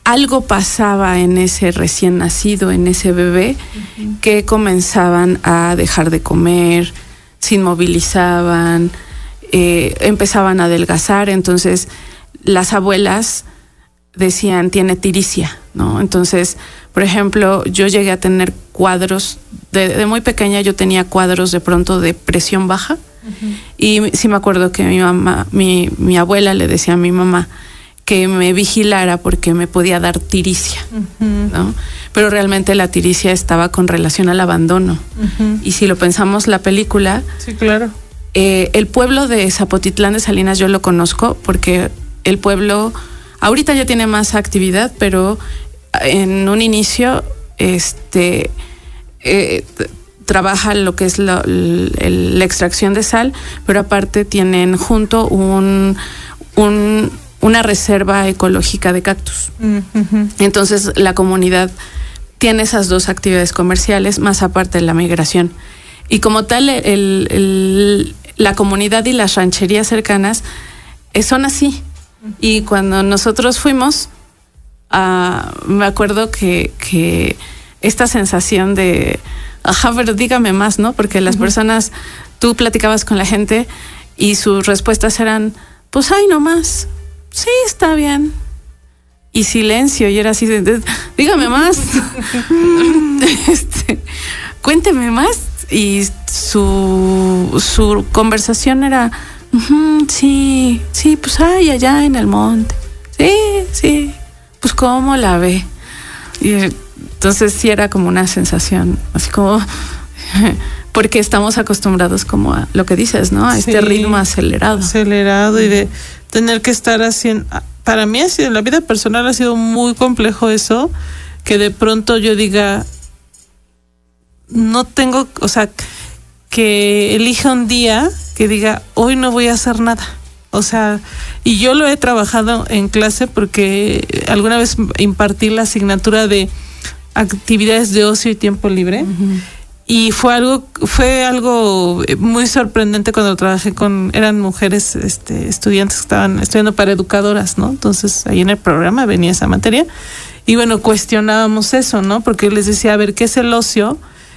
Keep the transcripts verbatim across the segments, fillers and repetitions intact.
algo pasaba en ese recién nacido, en ese bebé, uh-huh. que comenzaban a dejar de comer, se inmovilizaban, eh, empezaban a adelgazar. Entonces las abuelas decían, tiene tiricia, ¿no? Entonces, por ejemplo, yo llegué a tener cuadros, de, de muy pequeña yo tenía cuadros de pronto de presión baja. Uh-huh. Y sí me acuerdo que mi mamá, mi, mi abuela le decía a mi mamá que me vigilara porque me podía dar tiricia, uh-huh. ¿no? Pero realmente la tiricia estaba con relación al abandono. Uh-huh. Y si lo pensamos, la película... Sí, claro. Eh, el pueblo de Zapotitlán de Salinas yo lo conozco porque el pueblo ahorita ya tiene más actividad, pero en un inicio este eh, trabaja lo que es la, la, la extracción de sal, pero aparte tienen junto un... un una reserva ecológica de cactus. Uh-huh. Entonces la comunidad tiene esas dos actividades comerciales, más aparte de la migración. Y como tal, el, el, la comunidad y las rancherías cercanas eh, son así. Uh-huh. Y cuando nosotros fuimos, uh, me acuerdo que, que esta sensación de, ajá, pero dígame más, ¿no? Porque las uh-huh. personas, tú platicabas con la gente y sus respuestas eran, pues, ay, no más. Sí, está bien. Y silencio, y era así de, de dígame más. este, cuénteme más. Y su, su conversación era, uh-huh, sí, sí, pues ay, allá en el monte. Sí, sí, pues cómo la ve. Y entonces sí era como una sensación, así como, porque estamos acostumbrados como a lo que dices, ¿no? A sí, este ritmo acelerado. Acelerado y de tener que estar haciendo, para mí ha sido, en la vida personal ha sido muy complejo eso, que de pronto yo diga, no tengo, o sea, que elija un día que diga, hoy no voy a hacer nada. O sea, y yo lo he trabajado en clase porque alguna vez impartí la asignatura de actividades de ocio y tiempo libre. Uh-huh. Y fue algo, fue algo muy sorprendente cuando trabajé con, eran mujeres, este, estudiantes que estaban estudiando para educadoras, ¿no? Entonces ahí en el programa venía esa materia y bueno, cuestionábamos eso, ¿no? Porque les decía, a ver, ¿qué es el ocio?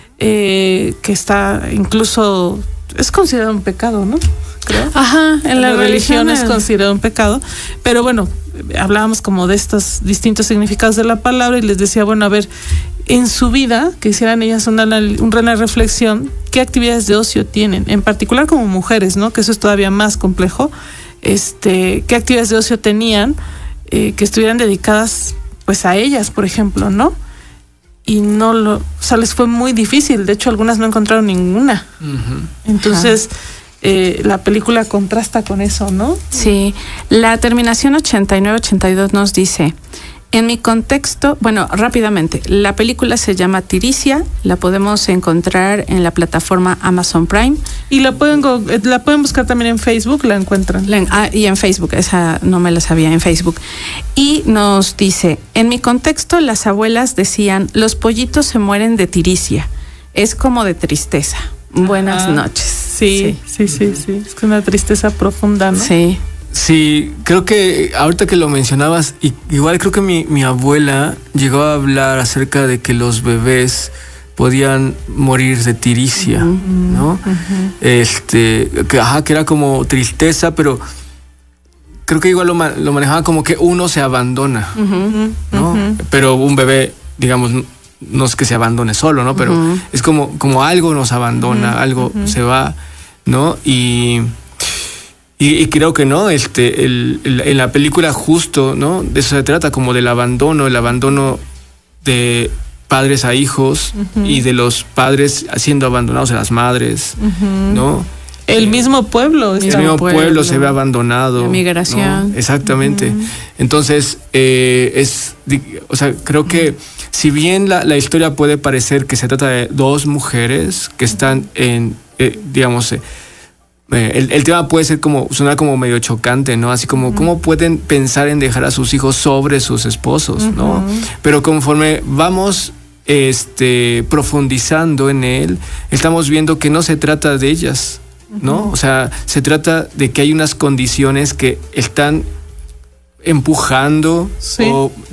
Eh, que está incluso, es considerado un pecado, ¿no? Creo. Ajá, en, en la, la religión, religión es considerado un pecado, pero bueno, hablábamos como de estos distintos significados de la palabra y les decía, bueno, a ver, en su vida, que hicieran ellas una, una reflexión, ¿qué actividades de ocio tienen? En particular como mujeres, ¿no? Que eso es todavía más complejo. Este, ¿qué actividades de ocio tenían eh, que estuvieran dedicadas pues a ellas, por ejemplo, ¿no? Y no lo, o sea, les fue muy difícil. De hecho, algunas no encontraron ninguna. Uh-huh. Entonces, eh, la película contrasta con eso, ¿no? Sí. La terminación ochenta y nueve ochenta y dos nos dice, en mi contexto, bueno, rápidamente, la película se llama Tiricia, la podemos encontrar en la plataforma Amazon Prime. Y la pueden la pueden buscar también en Facebook, la encuentran. La, ah, y en Facebook, esa no me la sabía, en Facebook. Y nos dice, en mi contexto las abuelas decían, los pollitos se mueren de tiricia, es como de tristeza. Buenas ah, noches. Sí, sí, sí, sí, sí, es que una tristeza profunda, ¿no? Sí. Sí, creo que ahorita que lo mencionabas, igual creo que mi, mi abuela llegó a hablar acerca de que los bebés podían morir de tiricia, uh-huh, ¿no? Uh-huh. Este, que, ajá, que era como tristeza, pero creo que igual lo, lo manejaba como que uno se abandona, uh-huh, ¿no? Uh-huh. Pero un bebé, digamos, no es que se abandone solo, ¿no? Pero uh-huh. es como, como algo nos abandona, uh-huh, algo uh-huh. se va, ¿no? Y... Y, y creo que no, este, el, el, en la película justo, ¿no? De eso se trata, como del abandono, el abandono de padres a hijos uh-huh. y de los padres siendo abandonados a las madres, uh-huh. ¿no? El eh, mismo pueblo. El mismo pueblo, pueblo se ve abandonado. La migración. ¿No? Exactamente. Uh-huh. Entonces, eh, es, o sea, creo que uh-huh. si bien la, la historia puede parecer que se trata de dos mujeres que están en, eh, digamos, eh, El, el tema puede ser como, sonar como medio chocante, ¿no? Así como, uh-huh. ¿cómo pueden pensar en dejar a sus hijos sobre sus esposos, uh-huh. ¿no? Pero conforme vamos este, profundizando en él, estamos viendo que no se trata de ellas, ¿no? Uh-huh. O sea, se trata de que hay unas condiciones que están empujando sí. o